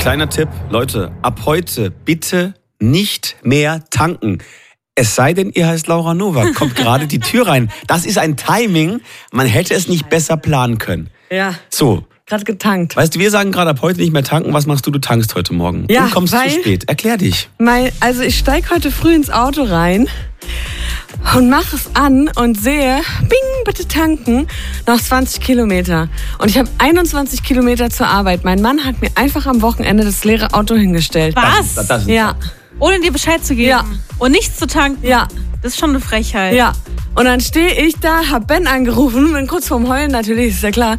kleiner Tipp, Leute, ab heute bitte nicht mehr tanken. Es sei denn, ihr heißt Laura Nowak, kommt gerade die Tür rein. Das ist ein Timing, man hätte es nicht besser planen können. Ja. So. Gerade getankt. Weißt du, wir sagen gerade ab heute nicht mehr tanken. Was machst du? Du tankst heute Morgen. Ja, und kommst zu spät. Erklär dich. Also ich steige heute früh ins Auto rein und mache es an und sehe, bing, bitte tanken, noch 20 Kilometer. Und ich habe 21 Kilometer zur Arbeit. Mein Mann hat mir einfach am Wochenende das leere Auto hingestellt. Was? Das ist Ja. Ohne dir Bescheid zu geben? Ja. Und nichts zu tanken? Ja. Das ist schon eine Frechheit. Ja. Und dann stehe ich da, hab Ben angerufen, bin kurz vorm Heulen natürlich, ist ja klar.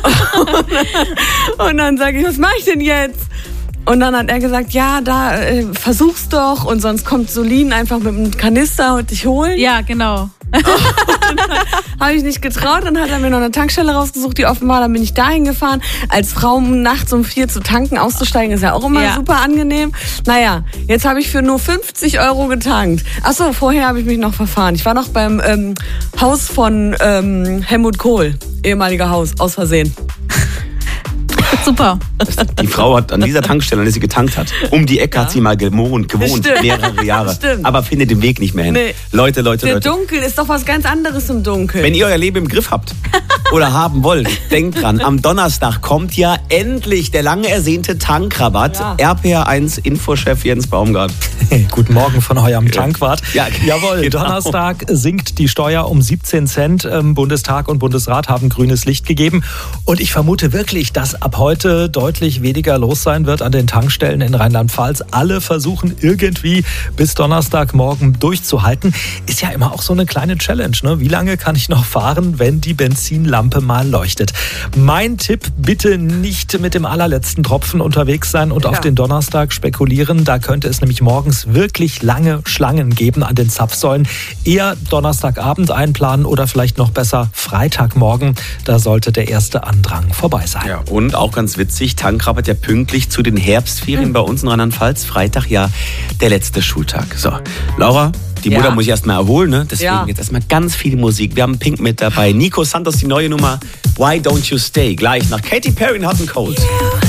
Und dann sage ich, was mache ich denn jetzt? Und dann hat er gesagt, ja, versuch's doch und sonst kommt Solin einfach mit einem Kanister und dich holen. Ja, genau. Habe ich nicht getraut, dann hat er mir noch eine Tankstelle rausgesucht, die offen war, dann bin ich dahin gefahren. Als Frau nachts um 4 zu tanken, auszusteigen, ist ja auch immer super angenehm. Naja, jetzt habe ich für nur 50 € getankt. Achso, vorher habe ich mich noch verfahren. Ich war noch beim Haus von Helmut Kohl, ehemaliger Haus, aus Versehen. Super. Die Frau hat an dieser Tankstelle, an der sie getankt hat, um die Ecke hat sie mal gewohnt mehrere Jahre. Stimmt. Aber findet den Weg nicht mehr hin. Nee. Leute. Der Dunkel ist doch was ganz anderes im Dunkeln. Wenn ihr euer Leben im Griff habt oder haben wollt, denkt dran, am Donnerstag kommt ja endlich der lange ersehnte Tankrabatt. Ja. RPR1 Infochef Jens Baumgart. Guten Morgen von eurem Tankwart. Ja, Jawohl, genau. Donnerstag sinkt die Steuer um 17 Cent. Bundestag und Bundesrat haben grünes Licht gegeben. Und ich vermute wirklich, dass ab heute deutlich weniger los sein wird an den Tankstellen in Rheinland-Pfalz. Alle versuchen irgendwie bis Donnerstagmorgen durchzuhalten. Ist ja immer auch so eine kleine Challenge, ne? Wie lange kann ich noch fahren, wenn die Benzinlampe mal leuchtet? Mein Tipp, bitte nicht mit dem allerletzten Tropfen unterwegs sein und auf den Donnerstag spekulieren. Da könnte es nämlich morgens wirklich lange Schlangen geben an den Zapfsäulen. Eher Donnerstagabend einplanen oder vielleicht noch besser Freitagmorgen. Da sollte der erste Andrang vorbei sein. Ja, und auch ganz witzig, Tankrabatt ja pünktlich zu den Herbstferien bei uns in Rheinland-Pfalz. Freitag ja der letzte Schultag. So, Laura, die Mutter muss ich erstmal erholen, ne? Deswegen jetzt erstmal ganz viel Musik. Wir haben Pink mit dabei. Nico Santos, die neue Nummer Why Don't You Stay? Gleich nach Katy Perry und Hot and Cold.